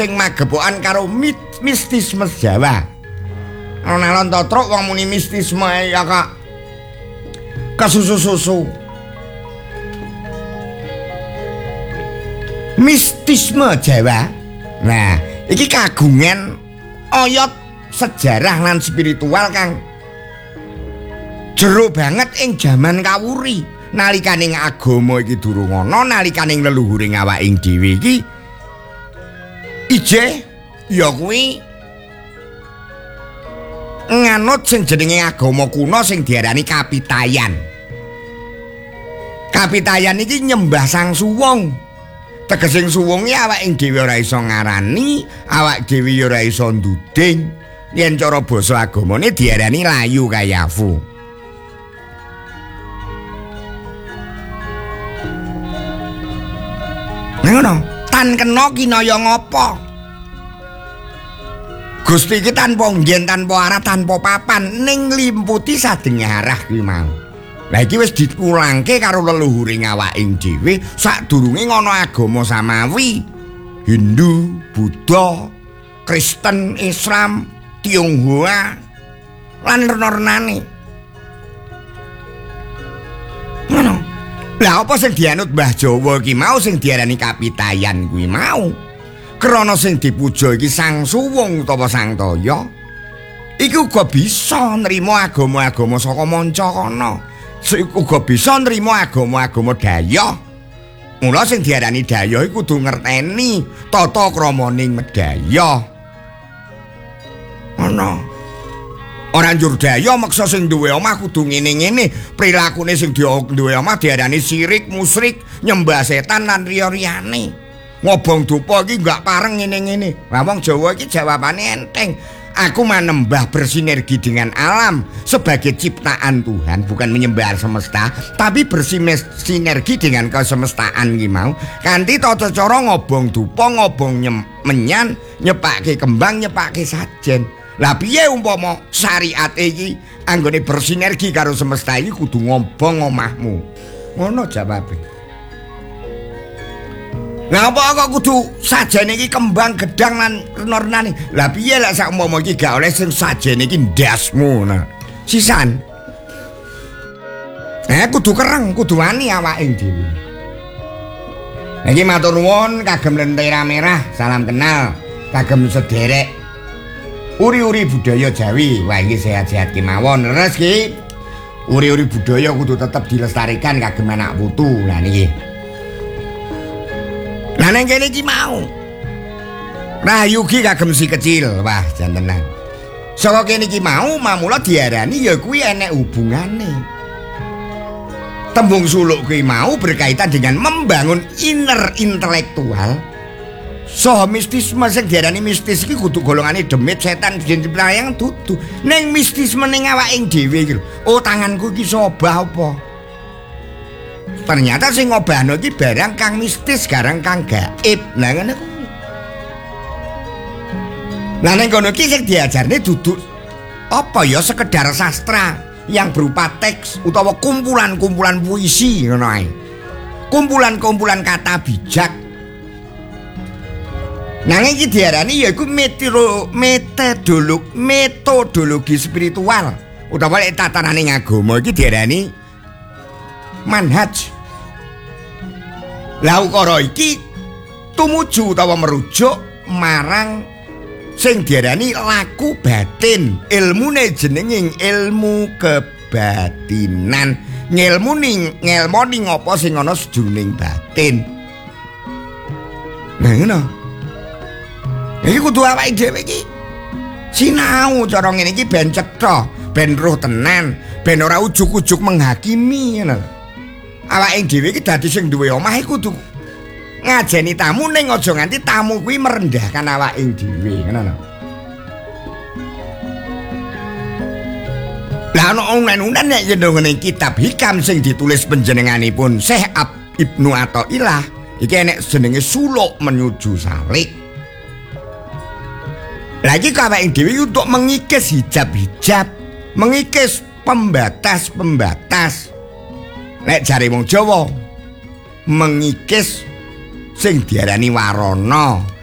sing magepokan karo mistisme Jawa. Ana alon totruk wong muni mistisme ya kok kesusu-susu. Mistisme Jawa. Nah, iki kagungan oyot sejarah lan spiritual kang jero banget ing jaman kawuri. Nalikaning agama iki durung ana, nalikaning leluhuring awaking dhewe iki ije ya kuwi nganut sing jenenge agama kuno sing diarani kapitayan. Kapitayan iki nyembah Sang Suwung. Tegesing suwunge awaking dhewe ora iso ngarani, awak dhewe ora iso nduding. Yen cara basa agamane diarani layu kayafu. Ngono, tan kena kinaya ngapa? Gusti iki tanpa nggen, tanpa arah, tanpa papan ning nglimputi sadengah arah kuwi mau. Lah iki wis diulangke karo leluhuring awaking dhewe sadurunge ngono agama samawi. Hindu, Buddha, Kristen, Islam, Tionghoa lan rena-renane. Ngono. Lah apa sing dianut Mbah Jawa iki mau sing diarani kapitayan kuwi mau? Krana sing dipuja iki Sang Suwung utawa Sang Toya. Iki uga bisa nrimo agama-agama saka manca kana. Uga bisa nrimo agama-agama Daya. Mula sing diarani Daya iku kudu ngerteni tata kramaning medhaya. Ana. Ora njur Daya maksa sing duwe omah kudu ngene-ngene, prilakune sing duwe omah diarani sirik, musyrik, nyembah setan lan liya-liyane. Ngobong dupa iki gak pareng ngene-ngene. Lah wong Jawa iki jawabane enteng. Aku manembah bersinergi dengan alam sebagai ciptaan Tuhan, bukan menyembah semesta, tapi bersinergi dengan kesemestaan iki mau. Kanthi tata cara ngobong dupa, ngobong menyan, nyepake kembang, nyepake sajen. Lah piye umpama syariat iki anggone bersinergi karo semesta iki kudu ngobong omahmu. Ngono jawabe. Lah apa kok kudu sajene iki kembang gedang lan rena-renane. Lah piye lek sak umpama iki gak oleh sing sajene iki ndasmu. Nah, sisan. Kudu kereng, kudu wani awake dhewe. Iki matur nuwun kagem Lentera Merah, salam kenal kagem sederek uri-uri budaya Jawi. Wah iki sehat-sehat kemawon. Leres ki. Uri-uri budaya kudu tetep dilestarikan kagem anak putu. Lah niki. Lah neng kene iki mau. Rahayu ki kagem si kecil, wah jan tenan. Saka kene iki mau mamula diarani ya kuwi enek hubungane. Tembung suluk kuwi mau berkaitan dengan membangun inner intelektual. Soho mistisme sing diarani mistis iki kudu golongane demit, setan, jin playang dudu. Ning mistisme ning awaking dhewe iki lho. Oh tanganku iki sobah apa? Ternyata sing ngobahno iki barang kang mistis, garang kang gaib. Lah ngene kuwi. Lah ning kono iki sing diajarne duduk apa ya sekedar sastra yang berupa teks utawa kumpulan-kumpulan puisi ngono ae. Kumpulan-kumpulan kata bijak. Nanging iki diarani yaiku metodologi spiritual utawa lek tatananing agama iki diarani manhaj. Lah ukara iki tumuju utawa merujuk marang sing diarani laku batin. Ilmune jenenging ilmu kebatinan. Ngelmoni apa sing ana sajroning batin. Nah ngono. Iki kudu awake dhewe iki sinau cara ngene iki ben cetha, ben roh tenan, ben ora ujug-ujug menghakimi ngono. Awake dhewe iki dadi sing duwe omah iku kudu ngajeni tamu ning aja nganti tamu kuwi merendahkan awake dhewe ngono. Lah ana unen-unen nek ngene kitab hikam sing ditulis panjenenganipun Syekh Ibnu Athaillah iki enek jenenge suluk menuju salik. Lagi awake dhewe untuk mengikis hijab-hijab, mengikis pembatas-pembatas. Nek jare wong Jawa mengikis sing diarani warana.